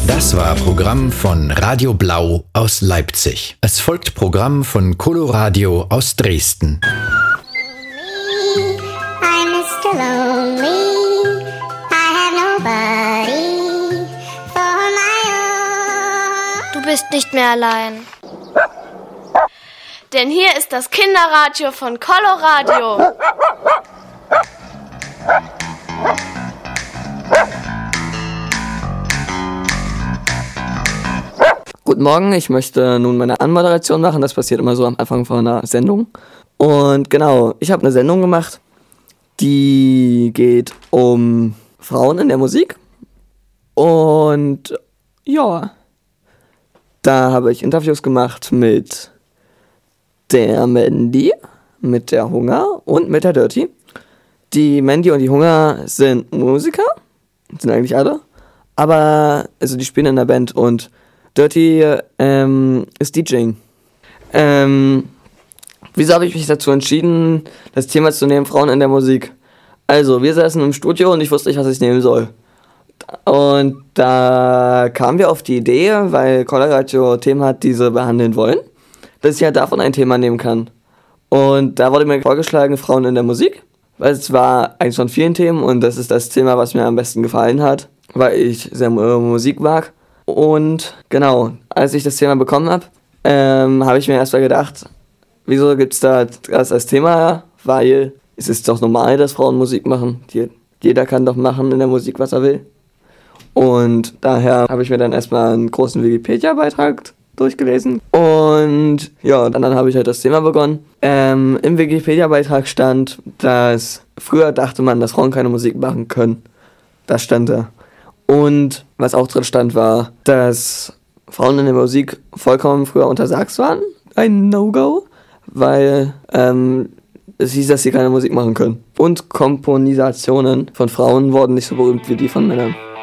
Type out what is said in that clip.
Das war Programm von Radio Blau aus Leipzig. Es folgt Programm von Coloradio aus Dresden. I'm Mr. Lonely. I have nobody for my own. Du bist nicht mehr allein. Denn hier ist das Kinderradio von Coloradio. Guten Morgen, ich möchte nun meine Anmoderation machen. Das passiert immer so am Anfang von einer Sendung. Und genau, ich habe eine Sendung gemacht, die geht um Frauen in der Musik. Und ja, da habe ich Interviews gemacht mit der Mandy, mit der Hunger und mit der Dirty. Die Mandy und die Hunger sind Musiker, sind eigentlich alle. Aber, also die spielen in der Band und Dirty ist DJing. Wieso habe ich mich dazu entschieden, das Thema zu nehmen, Frauen in der Musik? Also, wir saßen im Studio und ich wusste nicht, was ich nehmen soll. Und da kamen wir auf die Idee, weil Coloradio Themen hat, die sie behandeln wollen, dass ich ja davon ein Thema nehmen kann. Und da wurde mir vorgeschlagen, Frauen in der Musik, weil es war eins von vielen Themen und das ist das Thema, was mir am besten gefallen hat, weil ich sehr Musik mag. Und genau, als ich das Thema bekommen habe, habe ich mir erstmal gedacht, wieso gibt es das als Thema? Weil es ist doch normal, dass Frauen Musik machen. Jeder kann doch machen in der Musik, was er will. Und daher habe ich mir dann erstmal einen großen Wikipedia-Beitrag durchgelesen. Und ja, dann habe ich halt das Thema begonnen. Im Wikipedia-Beitrag stand, dass früher dachte man, dass Frauen keine Musik machen können. Das stand da. Und was auch drin stand, war, dass Frauen in der Musik vollkommen früher untersagt waren. Ein No-Go, weil es hieß, dass sie keine Musik machen können. Und Komponisationen von Frauen wurden nicht so berühmt wie die von Männern.